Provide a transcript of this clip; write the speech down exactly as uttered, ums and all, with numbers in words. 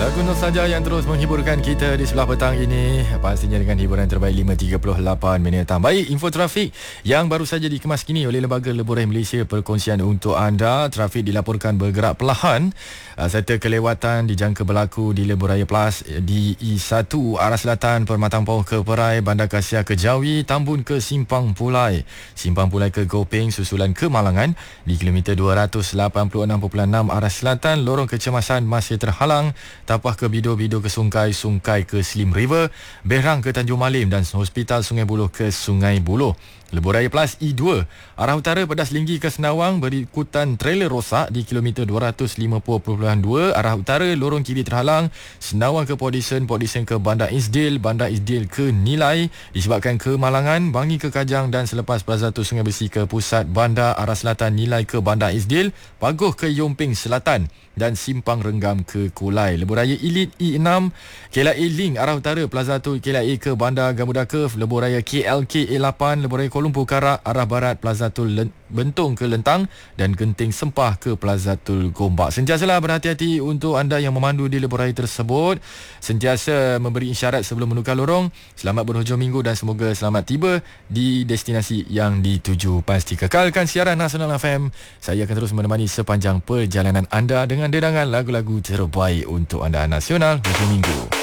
Lagu Nur saja yang terus menghiburkan kita di sebelah petang ini, pastinya dengan hiburan terbaik lima tiga puluh lapan minit petang. Baik, info trafik yang baru saja dikemas kini oleh Lembaga Leburai Malaysia perkongsian untuk anda. Trafik dilaporkan bergerak perlahan serta kelewatan dijangka berlaku di Leburai Plus di I satu arah selatan Permatang Pauh ke Perai, Bandar Kasia ke Jawi, Tambun ke Simpang Pulai, Simpang Pulai ke Gopeng, susulan ke Malangan di kilometer dua ratus lapan puluh enam perpuluhan enam arah selatan. Lorong kecemasan masih terhalang Tapah ke Bido, Bido ke Sungkai, Sungkai ke Slim River, Berang ke Tanjung Malim dan Hospital Sungai Buloh ke Sungai Buloh. Leburai Plus I dua arah utara Pedas Linggi ke Senawang berikutan trailer rosak di kilometer dua ratus lima puluh perpuluhan dua arah utara. Lorong kiri terhalang Senawang ke Port Dickson, Port Dickson ke Bandar Isdil, Bandar Isdil ke Nilai disebabkan kemalangan. Bangi ke Kajang dan selepas Plaza Tu Sungai Besi ke Pusat Bandar arah selatan Nilai ke Bandar Isdil, Pagoh ke Yomping Selatan dan Simpang Renggam ke Kulai. Lebuhraya Elite I enam K L A Link arah utara Plaza Tu K L A ke Bandar Gamuda Curve. Lebuhraya K L K A lapan Lebuhraya Kuala Lumpur Karak arah barat Plaza Tu Bentong ke Lentang dan Genting Sempah ke Plaza Tu Gombak. Sentiasalah berhati-hati untuk anda yang memandu di lebuhraya tersebut. Sentiasa memberi isyarat sebelum menukar lorong. Selamat berhujung minggu dan semoga selamat tiba di destinasi yang dituju. Pasti kekalkan siaran Nasional F M. Saya akan terus menemani sepanjang perjalanan anda dengan dedangan lagu-lagu terbaik untuk anda. Nasional hujung minggu.